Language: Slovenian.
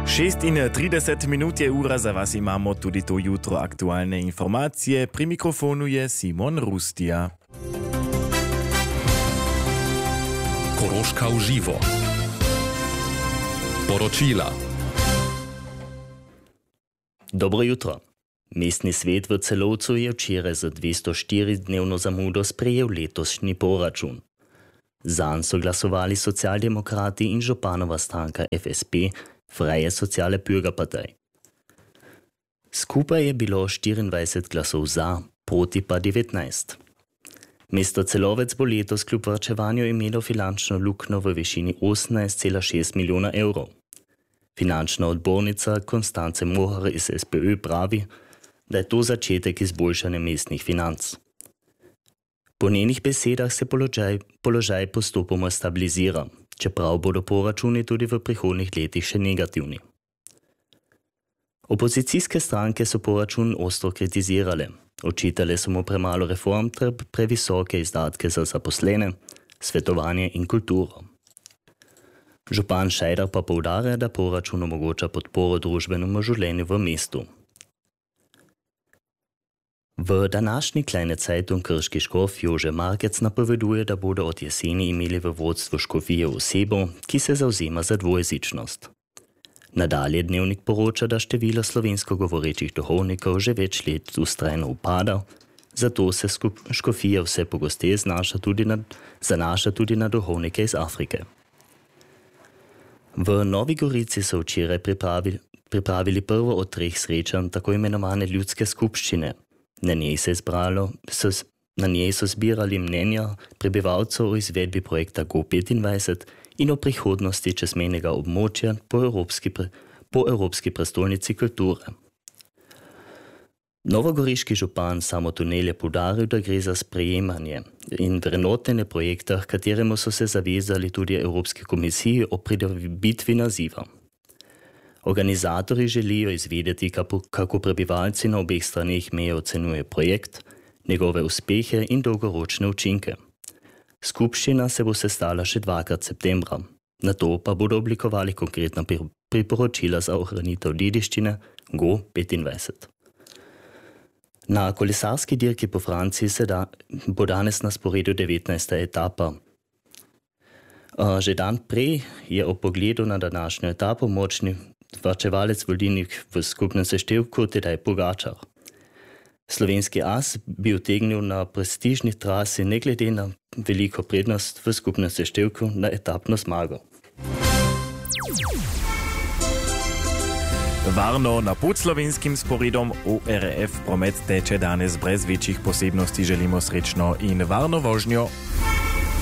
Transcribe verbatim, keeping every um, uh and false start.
šestintrideset minut je ura, za vas imamo tudi to jutro aktualne informacije. Pri mikrofonu je Simon Rustija. Koroška v živo. Poročila. Dobro jutro. Mestni svet v Celovcu je včeraj za dvesto štiri dnevno zamudo sprejel letošnji proračun. Zanj so glasovali socialdemokrati in županova stranka F S P, Freie Soziale Bürgerpartei. Skupaj je bilo štiriindvajset glasov za, proti pa devetnajst. Mesto Celovec bo letos kljub varčevanju imelo finančno luknjo v višini osemnajst cela šest milijona evrov. Finančna odbornica Konstance Mohar iz S P Ö pravi, da je to začetek izboljšanja mestnih financ. Po njenih besedah se položaj, položaj postopoma stabilizira, čeprav bodo proračuni tudi v prihodnjih letih še negativni. Opozicijske stranke so proračun ostro kritizirale. Očitale so mu premalo reform ter previsoke izdatke za zaposlene, svetovanje in kulturo. Župan Šajdar pa poudarja, da proračun omogoča podporo družbenemu življenju v mestu. V današnji Kleine Zeitung krški škof Jože Markec napoveduje, da bodo od jeseni imeli v vodstvu škofije osebo, ki se zavzema za dvojezičnost. Nadalje dnevnik poroča, da število slovensko govorečih duhovnikov že več let vztrajno upada, zato se škofija vse pogosteje zanaša tudi na, zanaša tudi na duhovnike iz Afrike. V Novi Gorici so včeraj pripravili, pripravili prvo od treh srečanj tako imenovane ljudske skupščine. Na njej, se zbralo, so, na njej so zbirali mnenja prebivalcev o izvedbi projekta Go petindvajset in o prihodnosti čezmejnega območja po Evropski, po Evropski prestolnici kulture. Novogoriški župan Samo Tunel je poudaril, da gre za sprejemanje in vrednotenje projekta, h kateremu so se zavezali tudi Evropski komisiji o pridobitvi naziva. Organizatorji želijo izvedeti, kako prebivalci na obeh straneh meje ocenjujejo projekt, njegove uspehe in dolgoročne učinke. Skupščina se bo sestala še dvakrat septembra, nato pa bodo oblikovali konkretna priporočila za ohranitev dediščine Go petindvajset. Na kolesarski dirki po Franciji se da, bo danes na sporedu devetnajsta etapa. Že dan prej je ob pogledu na današnjo etapo močni varčevalec vodilnik v skupnem seštevku Tadej Pogačar. Slovenski as bi utegnil na prestižni trasi ne glede na veliko prednost v skupnem seštevku na etapno zmago. Varno na podslovenskim sporedom O R F promet teče danes brez večjih posebnosti. Želimo srečno in varno vožnjo.